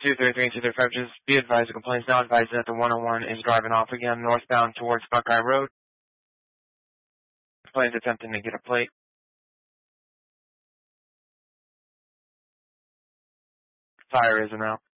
233 and 235, just be advised, the complaint's now advised that the 101 is driving off again northbound towards Buckeye Road. The complaint's attempting to get a plate. Fire isn't out.